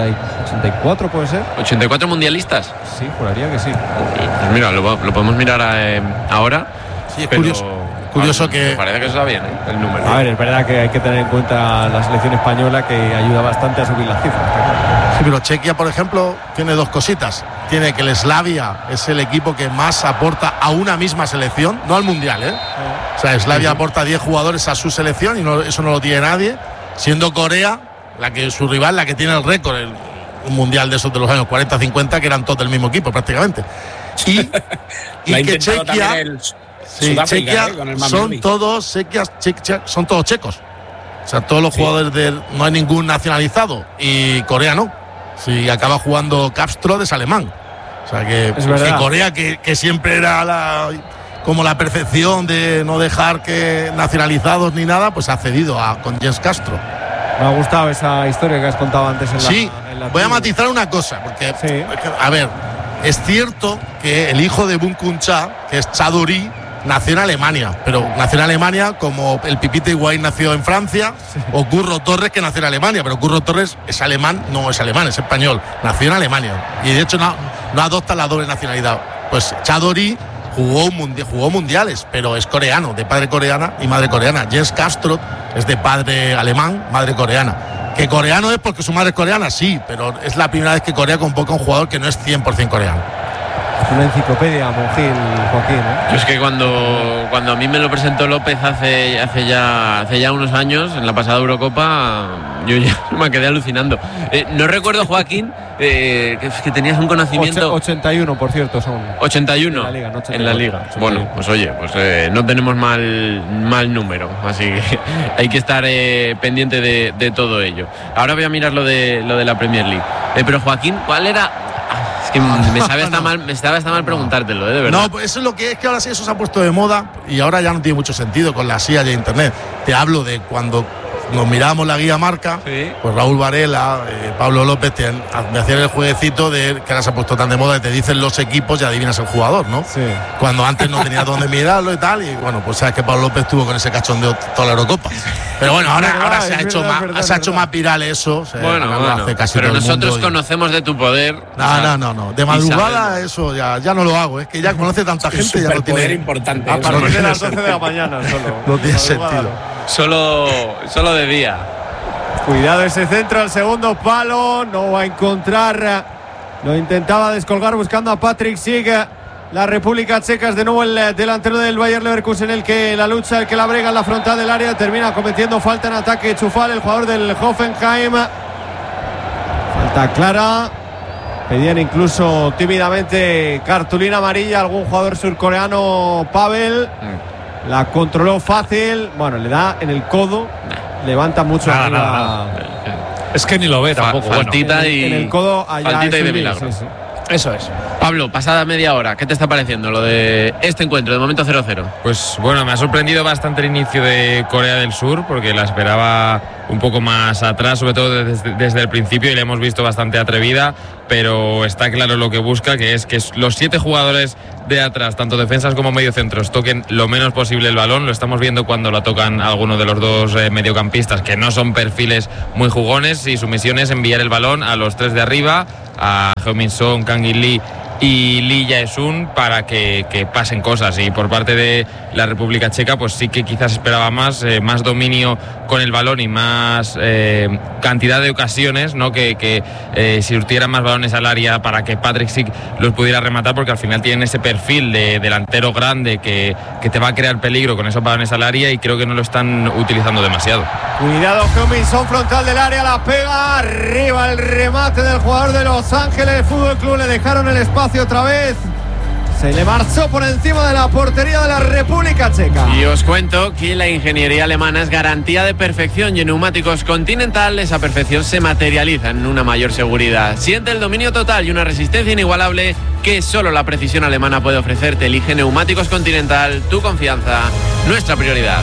84, ¿puede ser? ¿84 mundialistas? Sí, juraría que sí. Pues mira, lo podemos mirar ahora. Sí, es curioso que... Me parece que está bien, el número. A ver, es verdad que hay que tener en cuenta la selección española, que ayuda bastante a subir las cifras. Sí, pero Chequia, por ejemplo, tiene dos cositas. Tiene que el Slavia es el equipo que más aporta a una misma selección, no al Mundial, O sea, Slavia aporta 10 jugadores a su selección y eso no lo tiene nadie, siendo Corea su rival, la que tiene el récord, un Mundial de esos de los años 40-50, que eran todos del mismo equipo prácticamente. Y que Chequia... Chequia son todos checos. O sea, todos los jugadores no hay ningún nacionalizado, y Corea no. Si acaba jugando Kapström es alemán. O sea que Corea, que siempre era como la perfección de no dejar que nacionalizados ni nada, pues ha cedido con Jens Castro. Me ha gustado esa historia que has contado antes en la voy a matizar una cosa, porque a ver, es cierto que el hijo de Bunkuncha, que es Chaduri, nació en Alemania, pero nació en Alemania como el Pipita Higuaín nació en Francia, o Curro Torres, que nació en Alemania, pero Curro Torres es alemán, no es alemán, es español, nació en Alemania y de hecho no adopta la doble nacionalidad. Pues Chadori jugó mundiales, pero es coreano, de padre coreana y madre coreana. Jens Castro es de padre alemán, madre coreana. Que coreano es porque su madre es coreana, sí, pero es la primera vez que Corea convoca a un jugador que no es 100% coreano. Es una enciclopedia, Monjil, Joaquín, Yo es que cuando a mí me lo presentó López hace ya unos años, en la pasada Eurocopa, yo ya me quedé alucinando. No recuerdo, Joaquín, que tenías un conocimiento... 81, por cierto, son. 81 en la Liga. 81. Bueno, pues oye, no tenemos mal número, así que hay que estar pendiente de todo ello. Ahora voy a mirar lo de la Premier League. Pero Joaquín, ¿cuál era...? Es que me sabe hasta mal preguntártelo, de verdad. No, pues eso es lo que es, que ahora sí eso se ha puesto de moda y ahora ya no tiene mucho sentido con la silla de internet. Te hablo de cuando nos mirábamos la guía marca, pues Raúl Varela, Pablo López me hacían el jueguecito de que ahora se ha puesto tan de moda, que te dicen los equipos y adivinas el jugador, ¿no? Sí. Cuando antes no tenías dónde mirarlo y tal, y bueno, pues sabes que Pablo López estuvo con ese cachondeo toda la Eurocopa. Pero bueno, ahora se ha hecho más viral eso. Bueno, hace casi pero todo el nosotros mundo conocemos de tu poder. No. De madrugada eso ya no lo hago. Es que ya conoce tanta gente, ya no tiene importante. A partir de las 12 de la mañana solo. No tiene sentido. Solo de día. Cuidado ese centro al segundo palo, no va a encontrar, lo intentaba descolgar buscando a Patrick Schick. La República Checa es de nuevo el delantero del Bayer Leverkusen, el que la lucha, el que la brega en la frontal del área, termina cometiendo falta en ataque Chufal, el jugador del Hoffenheim. Falta clara, pedían incluso tímidamente cartulina amarilla algún jugador surcoreano, Pavel. La controló fácil, bueno, le da en el codo. Levanta mucho arriba. Es que ni lo ve tampoco. Faltita en el codo allá faltita y de milagro. Sí. Eso es. Pablo, pasada media hora, ¿qué te está pareciendo lo de este encuentro, de momento 0-0? Pues bueno, me ha sorprendido bastante el inicio de Corea del Sur, porque la esperaba un poco más atrás, sobre todo desde el principio, y la hemos visto bastante atrevida, pero está claro lo que busca, que es que los 7 jugadores de atrás, tanto defensas como mediocentros, toquen lo menos posible el balón. Lo estamos viendo cuando lo tocan algunos de los dos mediocampistas, que no son perfiles muy jugones, y su misión es enviar el balón a los 3 de arriba, a Heung-min Son, Kang In-lee y Lee Jae-sun, para que pasen cosas. Y por parte de la República Checa, pues sí que quizás esperaba más dominio con el balón y más cantidad de ocasiones, ¿no? Que surtieran más balones al área para que Patrick Schick los pudiera rematar, porque al final tienen ese perfil de delantero grande que te va a crear peligro con esos balones al área, y creo que no lo están utilizando demasiado. Cuidado, Heung-min Son, frontal del área, la pega arriba, el remate del jugador de Los Ángeles Fútbol Club, le dejaron el espacio otra vez, se le marchó por encima de la portería de la República Checa. Y os cuento que la ingeniería alemana es garantía de perfección, y en neumáticos Continental esa perfección se materializa en una mayor seguridad. Siente el dominio total y una resistencia inigualable que solo la precisión alemana puede ofrecerte. Elige neumáticos Continental, tu confianza, nuestra prioridad.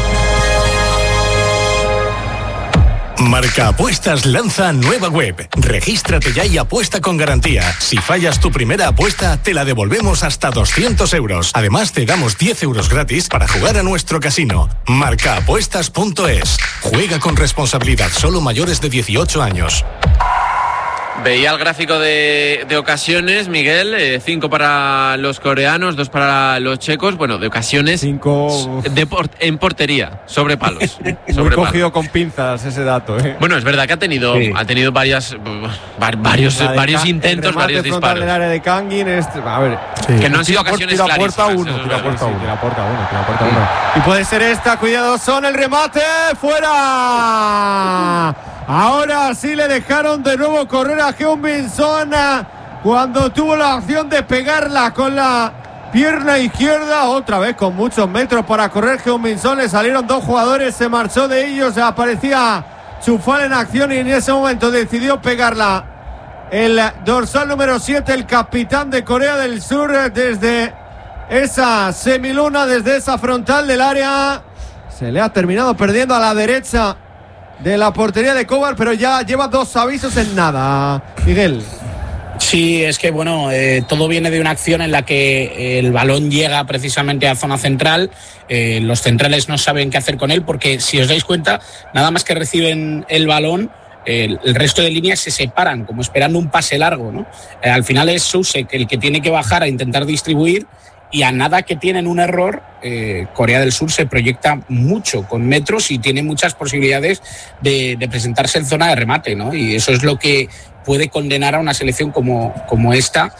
Marca Apuestas lanza nueva web. Regístrate ya y apuesta con garantía. Si fallas tu primera apuesta, te la devolvemos hasta 200 euros. Además, te damos 10 euros gratis para jugar a nuestro casino. Marcaapuestas.es. Juega con responsabilidad, solo mayores de 18 años. Veía el gráfico de ocasiones, Miguel, 5 para los coreanos, 2 para los checos. Bueno, de ocasiones 5 en portería, sobre palos. Muy cogido con pinzas ese dato. Bueno, es verdad que ha tenido varios intentos, varios disparos. El área de Kangin, a ver, que no han sido ocasiones clarísimas. Tira puerta uno. Y puede ser esta, cuidado, Son, el remate, fuera. Ahora sí le dejaron de nuevo correr a Heung-min Son cuando tuvo la opción de pegarla con la pierna izquierda. Otra vez con muchos metros para correr Heung-min Son. Le salieron 2 jugadores, se marchó de ellos. Aparecía Chufal en acción y en ese momento decidió pegarla el dorsal número 7, el capitán de Corea del Sur, desde esa semiluna, desde esa frontal del área. Se le ha terminado perdiendo a la derecha de la portería de Kovar, pero ya lleva 2 avisos en nada, Miguel. Sí, es que bueno, todo viene de una acción en la que el balón llega precisamente a zona central. Los centrales no saben qué hacer con él, porque si os dais cuenta, nada más que reciben el balón, el resto de líneas se separan, como esperando un pase largo, ¿no? Al final es Sousek el que tiene que bajar a intentar distribuir, y a nada que tienen un error, Corea del Sur se proyecta mucho con metros y tiene muchas posibilidades de presentarse en zona de remate, ¿no? Y eso es lo que puede condenar a una selección como esta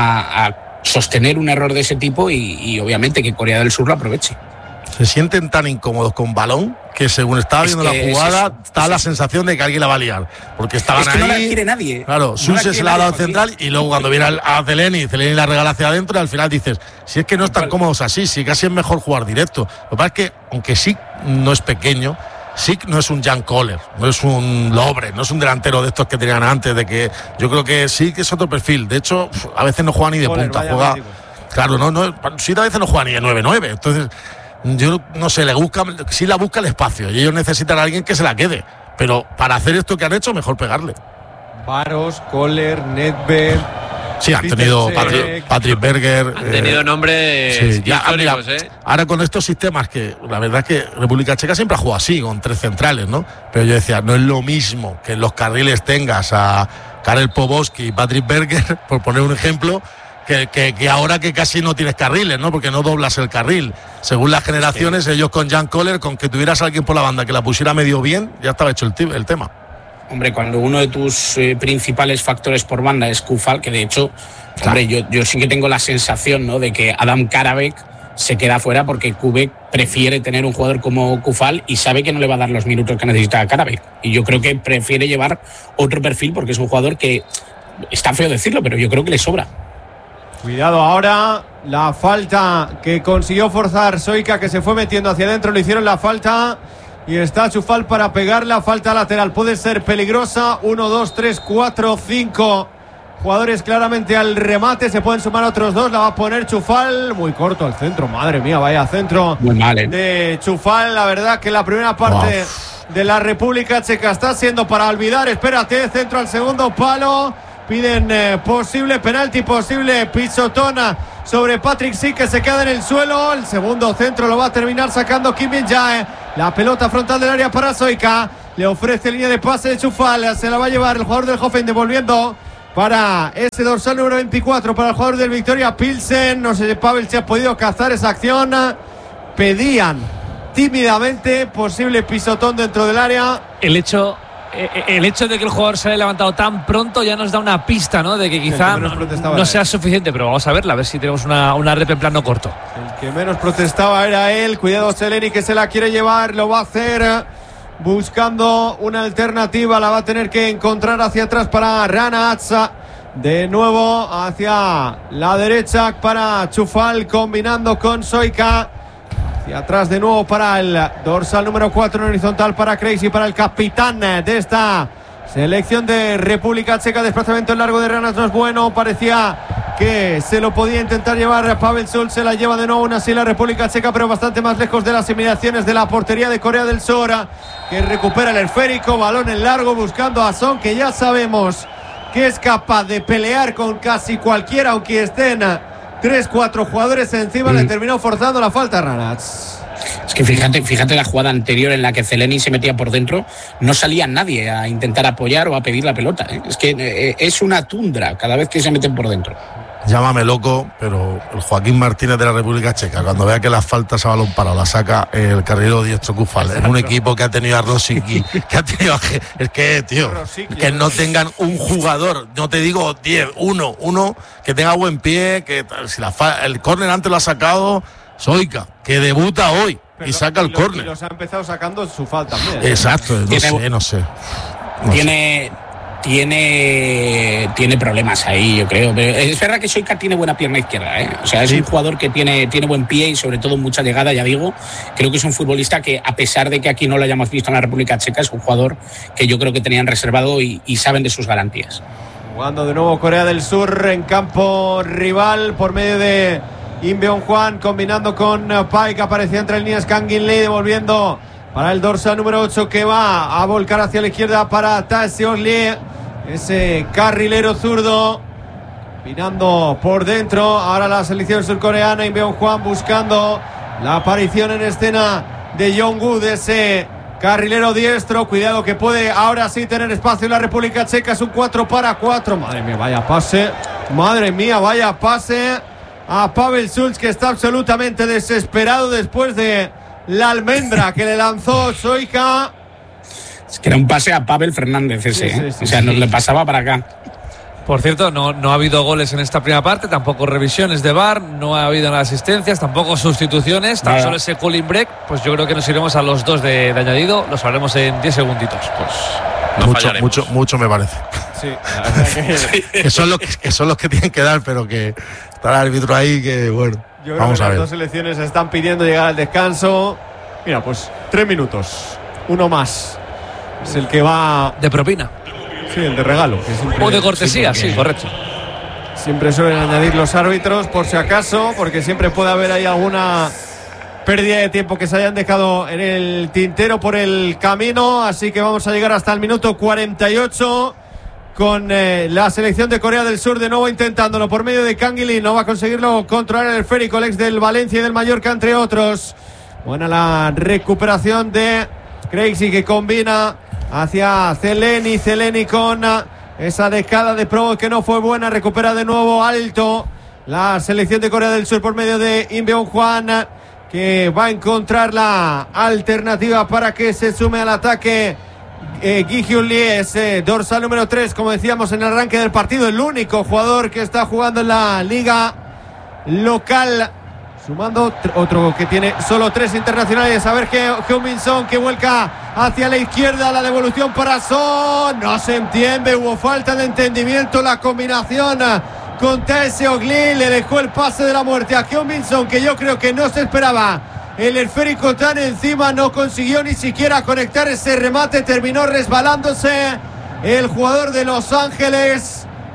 a sostener un error de ese tipo, y obviamente que Corea del Sur lo aproveche. Se sienten tan incómodos con balón que según estaba viendo la jugada está la sensación de que alguien la va a liar, porque estaban ahí, no la quiere nadie. Claro, Suse se la ha dado al central, y luego cuando viene a Zeleny la regala hacia adentro, y al final dices, si es que no están cómodos así, si casi es mejor jugar directo. Lo que pasa es que, aunque sí no es pequeño, sí no es un Jan Koller, no es un Lobre, no es un delantero de estos que tenían antes, de que yo creo que sí que es otro perfil. De hecho, a veces no juega ni de punta, juega. Claro, sí, a veces no juega ni de 9-9. Entonces, yo no sé, sí la busca el espacio, y ellos necesitan a alguien que se la quede, pero para hacer esto que han hecho, mejor pegarle. Baros, Koller, Nedved. Sí, han tenido Patrick Berger. Han tenido nombres históricos, Ahora con estos sistemas, que la verdad es que República Checa siempre ha jugado así, con 3 centrales, ¿no? Pero yo decía, no es lo mismo que en los carriles tengas a Karel Powolski y Patrick Berger, por poner un ejemplo, que ahora que casi no tienes carriles, ¿no? Porque no doblas el carril. Según las generaciones, ellos con Jan Koller, con que tuvieras a alguien por la banda que la pusiera medio bien, ya estaba hecho el tema. Hombre, cuando uno de tus principales factores por banda es Kufal, que de hecho, hombre, yo sí que tengo la sensación, ¿no?, de que Adam Karabek se queda fuera, porque Kubek prefiere tener un jugador como Kufal y sabe que no le va a dar los minutos que necesita a Karabek. Y yo creo que prefiere llevar otro perfil, porque es un jugador que, está feo decirlo, pero yo creo que le sobra. Cuidado ahora, la falta que consiguió forzar Soika, que se fue metiendo hacia adentro, le hicieron la falta y está Chufal para pegar la falta lateral. Puede ser peligrosa. 1, 2, 3, 4, 5 jugadores claramente al remate. Se pueden sumar otros dos. La va a poner Chufal. Muy corto al centro. Madre mía, vaya centro de Chufal. La verdad que la primera parte de la República Checa está siendo para olvidar. Espérate, centro al segundo palo. Piden posible penalti, posible pisotona sobre Patrick Schick, que se queda en el suelo. El segundo centro lo va a terminar sacando Kim Min-jae. La pelota frontal del área para Soika. Le ofrece línea de pase de Chufal. Se la va a llevar el jugador del Hoffen, devolviendo para ese dorsal número 24 para el jugador del Victoria Pilsen. No sé si Pavel se ha podido cazar esa acción. Pedían tímidamente posible pisotón dentro del área. El hecho de que el jugador se haya levantado tan pronto ya nos da una pista, ¿no? De que quizá no sea suficiente, pero vamos a verla, a ver si tenemos una rep en plano corto. El que menos protestaba era él. Cuidado, Seleni, que se la quiere llevar, lo va a hacer buscando una alternativa. La va a tener que encontrar hacia atrás para Ranatz. De nuevo hacia la derecha para Chufal, combinando con Soika. Y atrás de nuevo para el dorsal número 4 en horizontal para Crazy, para el capitán de esta selección de República Checa. Desplazamiento en largo de Ranatz no es bueno. Parecía que se lo podía intentar llevar Pavel Schulz. Se la lleva de nuevo, aún así la República Checa, pero bastante más lejos de las inmediaciones de la portería de Corea del Sur, que recupera el esférico. Balón en largo buscando a Son, que ya sabemos que es capaz de pelear con casi cualquiera, aunque estén 3-4 jugadores encima. Le terminó forzando la falta a Ranatz. Es que fíjate la jugada anterior en la que Zeleny se metía por dentro, no salía nadie a intentar apoyar o a pedir la pelota, ¿eh? Es que es una tundra cada vez que se meten por dentro. Llámame loco, pero el Joaquín Martínez de la República Checa, cuando vea que las faltas a balón parado la saca el carrilero diestro Kufal, en un equipo que ha tenido a Rosicky, que ha tenido a... Es que, tío, que no tengan un jugador, no te digo 10, uno que tenga buen pie, que si el córner antes lo ha sacado Soika, que debuta hoy y saca el córner. Y los ha empezado sacando su falta también. Exacto, no sé. Tiene problemas ahí, yo creo. Pero es verdad que Soika tiene buena pierna izquierda, ¿eh? O sea, es un jugador que tiene buen pie y sobre todo mucha llegada, ya digo. Creo que es un futbolista que, a pesar de que aquí no lo hayamos visto en la República Checa, es un jugador que yo creo que tenían reservado y saben de sus garantías. Jugando de nuevo Corea del Sur en campo rival por medio de Inbeon Juan, combinando con Pai, que aparecía entre líneas. Kangin Lee devolviendo para el dorsal número 8, que va a volcar hacia la izquierda para Taeseon Lee, ese carrilero zurdo, mirando por dentro. Ahora la selección surcoreana. Inbeon Juan buscando la aparición en escena de Jong-woo, de ese carrilero diestro. Cuidado, que puede ahora sí tener espacio en la República Checa. Es un 4-4. Madre mía, vaya pase. Madre mía, vaya pase a Pavel Schulz, que está absolutamente desesperado después de la almendra que le lanzó Soika. Es que era un pase a Pavel Fernández ese, o sea, nos le pasaba para acá. Por cierto, no ha habido goles en esta primera parte, tampoco revisiones de VAR, no ha habido asistencias, tampoco sustituciones, tan solo ese cooling break. Pues yo creo que nos iremos a los 2 de añadido, los haremos en 10 segunditos. Pues mucho me parece. Sí, que son los que tienen que dar, pero que está el árbitro ahí, que bueno. Yo creo que las dos selecciones están pidiendo llegar al descanso. Mira, pues 3 minutos, uno más. Es el que va de propina. Sí, el de regalo. O de cortesía, sí, correcto. Siempre suelen añadir los árbitros, por si acaso, porque siempre puede haber ahí alguna pérdida de tiempo que se hayan dejado en el tintero por el camino. Así que vamos a llegar hasta el minuto 48 con la selección de Corea del Sur de nuevo intentándolo por medio de Kang Lee. No va a conseguirlo controlar el esférico, el ex del Valencia y del Mallorca, entre otros. Buena la recuperación de Crazy, que combina hacia Zeleny con esa dejada de Pro que no fue buena. Recupera de nuevo alto la selección de Corea del Sur por medio de Inbeon Juan, que va a encontrar la alternativa para que se sume al ataque Gi Hyun Lee, ese dorsal número 3, como decíamos en el arranque del partido, el único jugador que está jugando en la liga local, sumando otro que tiene solo 3 internacionales. A ver que Heung-min Son, que vuelca hacia la izquierda, la devolución para Son, no se entiende, hubo falta de entendimiento. La combinación con Taeseon Lee le dejó el pase de la muerte a Heung-min Son, que yo creo que no se esperaba el esférico tan encima, no consiguió ni siquiera conectar ese remate, terminó resbalándose el jugador de Los Ángeles.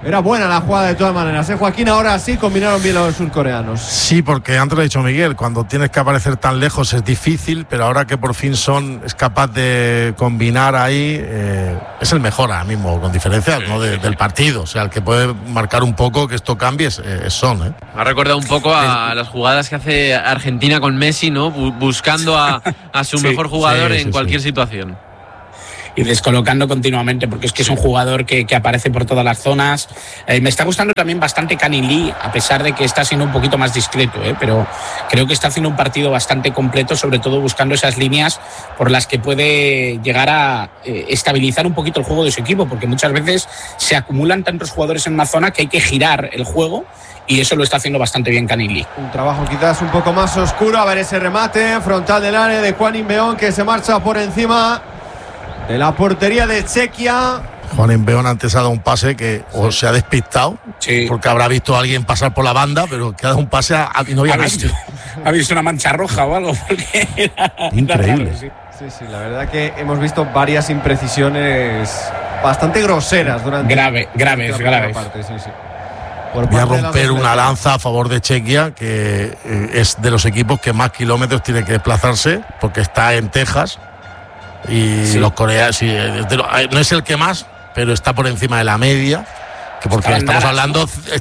Era buena la jugada de todas maneras, Joaquín. Ahora sí combinaron bien los surcoreanos. Sí, porque antes lo ha dicho Miguel, cuando tienes que aparecer tan lejos es difícil, pero ahora que por fin es capaz de combinar ahí, es el mejor ahora mismo, con diferencia, ¿no? del partido. O sea, el que puede marcar un poco que esto cambie es Son. Me ha recordado un poco a las jugadas que hace Argentina con Messi, ¿no? Buscando a su mejor jugador en cualquier situación. Y descolocando continuamente, porque es que es un jugador que aparece por todas las zonas. Me está gustando también bastante Canning Lee, a pesar de que está siendo un poquito más discreto, pero creo que está haciendo un partido bastante completo, sobre todo buscando esas líneas por las que puede llegar a estabilizar un poquito el juego de su equipo, porque muchas veces se acumulan tantos jugadores en una zona que hay que girar el juego, y eso lo está haciendo bastante bien Canning Lee. Un trabajo quizás un poco más oscuro. A ver ese remate frontal del área de Juan Inbeón, que se marcha por encima de la portería de Chequia. Juan Inbeón antes ha dado un pase que o se ha despistado, porque habrá visto a alguien pasar por la banda, pero que ha dado un pase y no había visto. Ha visto una mancha roja o algo, porque increíble. Sí, la verdad que hemos visto varias imprecisiones bastante groseras durante graves. Parte, sí. Voy a romper una lanza a favor de Chequia, que es de los equipos que más kilómetros tiene que desplazarse, porque está en Texas. Y los coreanos, no es el que más, pero está por encima de la media, que porque estamos hablando de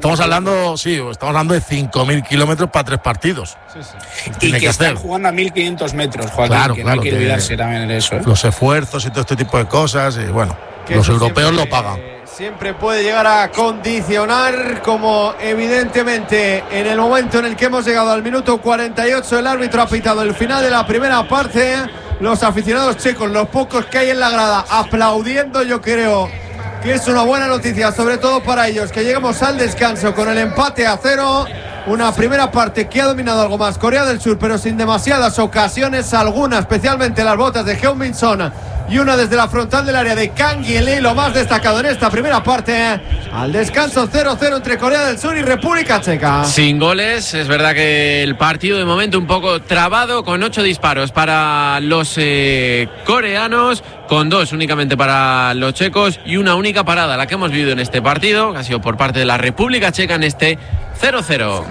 5.000 kilómetros para 3 partidos. Y que están jugando a 1.500 metros, Joaquín, claro, no hay que olvidarse también de eso. Los esfuerzos y todo este tipo de cosas, y bueno, los europeos lo pagan. Siempre puede llegar a condicionar, como evidentemente en el momento en el que hemos llegado al minuto 48, el árbitro ha pitado el final de la primera parte. Los aficionados checos, los pocos que hay en la grada, aplaudiendo, yo creo que es una buena noticia, sobre todo para ellos, que lleguemos al descanso con el empate a 0. Una primera parte que ha dominado algo más Corea del Sur, pero sin demasiadas ocasiones, algunas, especialmente las botas de Heung-min Son, y una desde la frontal del área de Kang Lee, lo más destacado en esta primera parte. Al descanso 0-0 entre Corea del Sur y República Checa. Sin goles, es verdad que el partido de momento un poco trabado, con 8 disparos para los coreanos, con 2 únicamente para los checos y una única parada, la que hemos vivido en este partido, que ha sido por parte de la República Checa en este 0-0.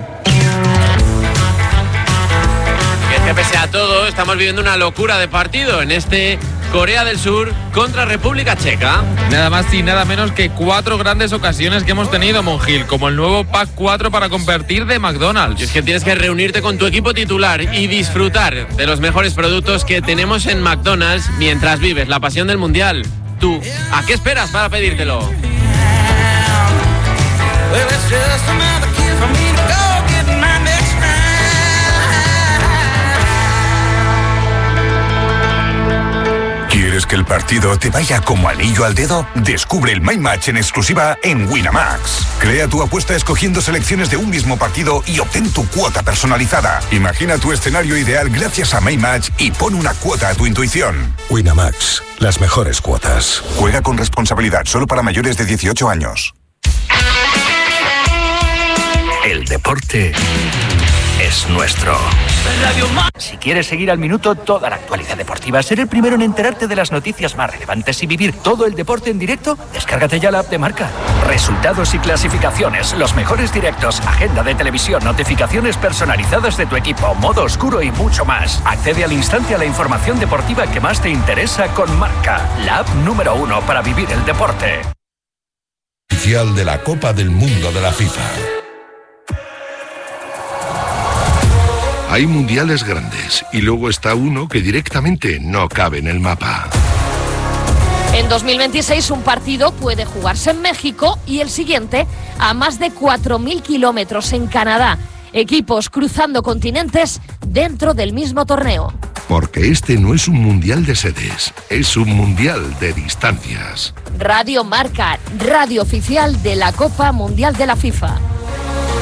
Que pese a todo estamos viviendo una locura de partido en este Corea del Sur contra República Checa. Nada más y nada menos que 4 grandes ocasiones que hemos tenido, Monjil, como el nuevo Pack 4 para convertir de McDonald's. Y es que tienes que reunirte con tu equipo titular y disfrutar de los mejores productos que tenemos en McDonald's mientras vives la pasión del Mundial. ¿Tú a qué esperas para pedírtelo? ¿Quieres que el partido te vaya como anillo al dedo? Descubre el My Match en exclusiva en Winamax. Crea tu apuesta escogiendo selecciones de un mismo partido y obtén tu cuota personalizada. Imagina tu escenario ideal gracias a My Match y pon una cuota a tu intuición. Winamax, las mejores cuotas. Juega con responsabilidad, solo para mayores de 18 años. El deporte es nuestro. Si quieres seguir al minuto toda la actualidad deportiva, ser el primero en enterarte de las noticias más relevantes y vivir todo el deporte en directo, descárgate ya la app de Marca. Resultados y clasificaciones, los mejores directos, agenda de televisión, notificaciones personalizadas de tu equipo, modo oscuro y mucho más. Accede al instante a la información deportiva que más te interesa con Marca, la app número 1 para vivir el deporte. Oficial de la Copa del Mundo de la FIFA. Hay mundiales grandes y luego está uno que directamente no cabe en el mapa. En 2026 un partido puede jugarse en México y el siguiente a más de 4.000 kilómetros en Canadá. Equipos cruzando continentes dentro del mismo torneo. Porque este no es un mundial de sedes, es un mundial de distancias. Radio Marca, radio oficial de la Copa Mundial de la FIFA.